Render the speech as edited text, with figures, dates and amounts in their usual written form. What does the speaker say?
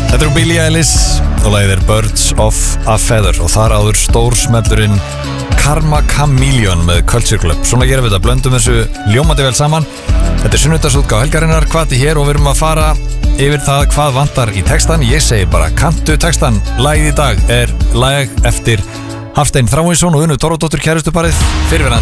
Þetta er Billie Eilish og lagið Birds of a Feather og þar áður stórsmellurinn Karma Chameleon með Culture Club. Svona gerum við þetta, blöndum þessu ljómandi vel saman. Þetta er sunnudagsútgáfa helgarinnar, Hvati hér og við erum að fara yfir það hvað vantar í textan. Ég segi bara, kanntu textan. Lagið í dag er lag eftir Hafstein Þráinsson og Unu Torfadóttur, kærustuparið, fyrrverandi